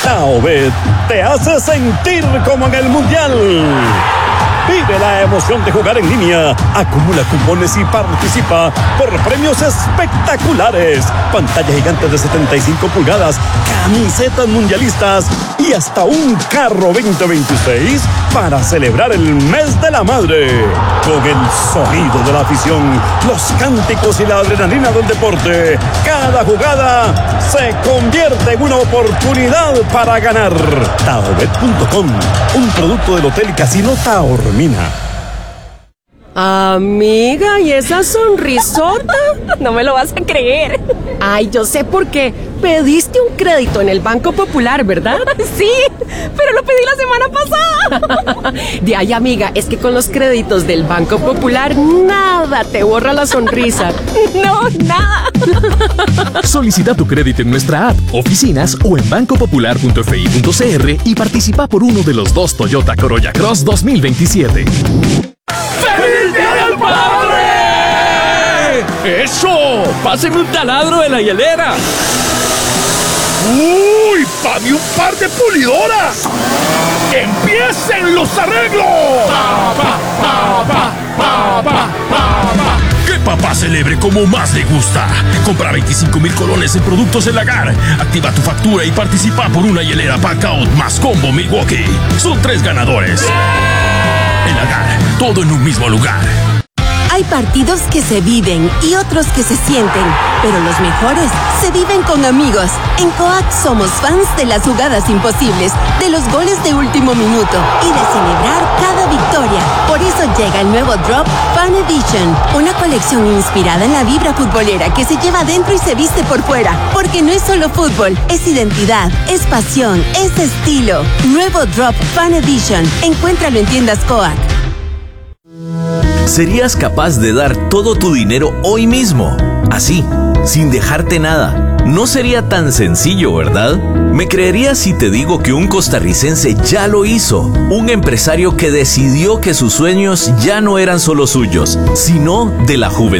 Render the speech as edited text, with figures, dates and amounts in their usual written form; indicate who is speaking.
Speaker 1: Taobet te hace sentir como en el Mundial. Vive la emoción de jugar en línea. Acumula cupones y participa por premios espectaculares. Pantalla gigante de 75 pulgadas, camisetas mundialistas y hasta un carro 2026 para celebrar el mes de la madre. Con el sonido de la afición, los cánticos y la adrenalina del deporte, cada jugada se convierte en una oportunidad para ganar. Taobet.com, un producto del Hotel Casino Taormina.
Speaker 2: Amiga, ¿y esa sonrisota?
Speaker 3: No me lo vas a creer.
Speaker 2: Ay, yo sé por qué. Pediste un crédito en el Banco Popular, ¿verdad?
Speaker 3: Sí, pero lo pedí la semana pasada.
Speaker 2: De ahí, amiga, es que con los créditos del Banco Popular nada te borra la sonrisa.
Speaker 3: No, nada.
Speaker 4: Solicita tu crédito en nuestra app, oficinas o en bancopopular.fi.cr y participa por uno de los 2 Toyota Corolla Cross 2027.
Speaker 5: ¡Feliz Día del Padre!
Speaker 6: ¡Eso! ¡Páseme un taladro de la hielera!
Speaker 5: ¡Uy! ¡Pague un par de pulidoras! ¡Empiecen los arreglos!
Speaker 7: Que papá celebre como más le gusta. Compra 25,000 colones en productos El Lagar. Activa tu factura y participa por una hielera Packout más combo Milwaukee. Son 3 ganadores. El Lagar, todo en un mismo lugar.
Speaker 8: Hay partidos que se viven y otros que se sienten, pero los mejores se viven con amigos. En Coac somos fans de las jugadas imposibles, de los goles de último minuto y de celebrar cada victoria. Por eso llega el nuevo Drop Fan Edition, una colección inspirada en la vibra futbolera que se lleva adentro y se viste por fuera, porque no es solo fútbol, es identidad, es pasión, es estilo. Nuevo Drop Fan Edition, encuéntralo en tiendas Coac.
Speaker 9: ¿Serías capaz de dar todo tu dinero hoy mismo? Así, sin dejarte nada. No sería tan sencillo, ¿verdad? ¿Me creerías si te digo que un costarricense ya lo hizo? Un empresario que decidió que sus sueños ya no eran solo suyos, sino de la juventud.